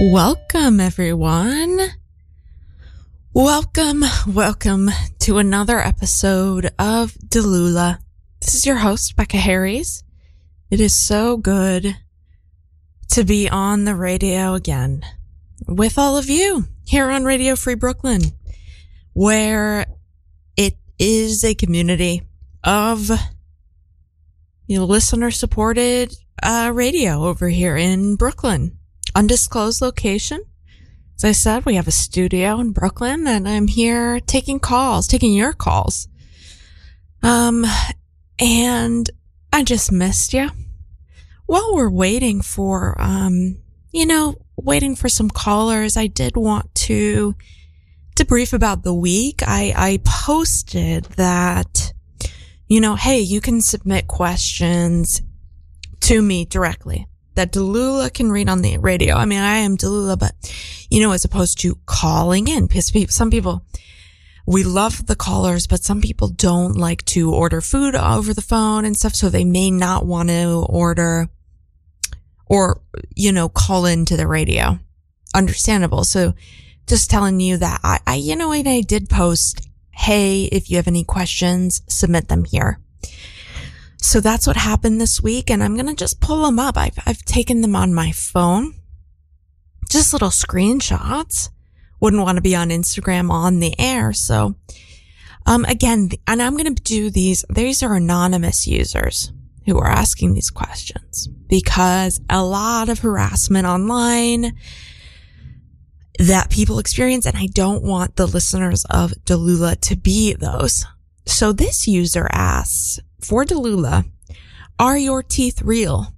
Welcome, everyone. Welcome to another episode of Delula. This is your host, Becca Harries. It is so good to be on the radio again with all of you here on Radio Free Brooklyn, where it is a community of listener-supported radio over here in Brooklyn. Undisclosed location. As I said, we have a studio in Brooklyn, and I'm here taking your calls. And I just missed you. While we're waiting for, waiting for some callers, I did want to debrief about the week. I posted that, hey, you can submit questions to me directly that Delula can read on the radio. I mean, I am Delula, but, as opposed to calling in, because some people, we love the callers, but some people don't like to order food over the phone and stuff, so they may not want to order or, call into the radio. Understandable. So just telling you that I did post, hey, if you have any questions, submit them here. So that's what happened this week, and I'm going to just pull them up. I've taken them on my phone. Just little screenshots. Wouldn't want to be on Instagram on the air. So, again, and I'm going to do these are anonymous users who are asking these questions because a lot of harassment online that people experience, and I don't want the listeners of Delula to be those. So this user asks, for Delula, are your teeth real?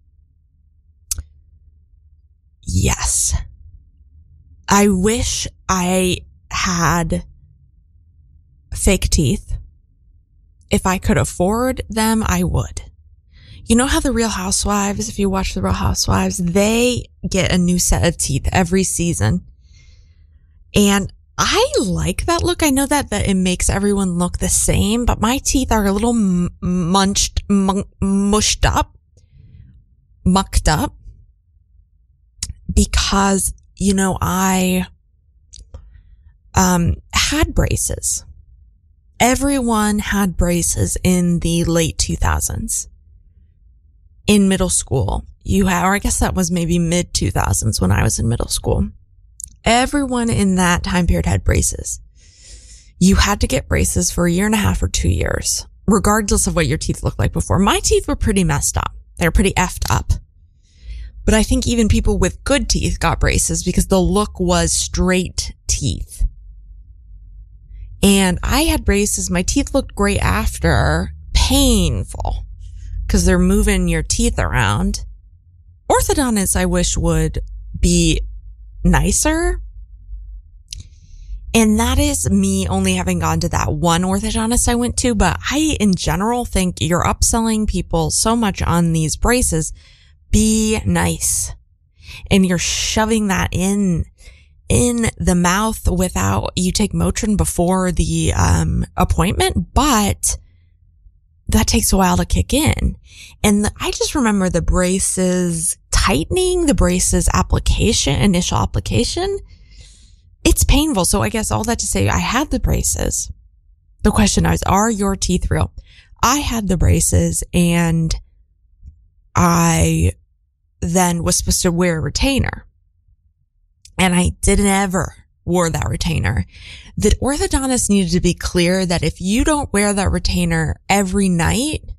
Yes. I wish I had fake teeth. If I could afford them, I would. You know how the Real Housewives, if you watch the Real Housewives, they get a new set of teeth every season. And I like that look. I know that it makes everyone look the same, but my teeth are a little mucked up, because, I, had braces. Everyone had braces in the late 2000s. In middle school, or I guess that was maybe mid 2000s when I was in middle school. Everyone in that time period had braces. You had to get braces for 1.5 years or 2 years, regardless of what your teeth looked like before. My teeth were pretty messed up. They were pretty effed up. But I think even people with good teeth got braces because the look was straight teeth. And I had braces. My teeth looked great after. Painful because they're moving your teeth around. Orthodontists, I wish, would be nicer. And that is me only having gone to that one orthodontist I went to. But I, in general, think you're upselling people so much on these braces. Be nice. And you're shoving that in the mouth without, you take Motrin before the appointment, but that takes a while to kick in. And I just remember the braces tightening, the braces initial application, it's painful. So I guess all that to say, I had the braces. The question is, are your teeth real? I had the braces, and I then was supposed to wear a retainer, and I didn't ever wore that retainer. The orthodontist needed to be clear that if you don't wear that retainer every night,